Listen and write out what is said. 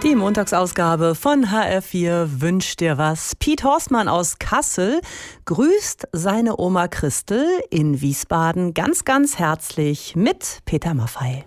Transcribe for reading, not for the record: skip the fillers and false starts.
Die Montagsausgabe von HR4 wünscht dir was. Piet Horstmann aus Kassel grüßt seine Oma Christel in Wiesbaden ganz, ganz herzlich mit Peter Maffay.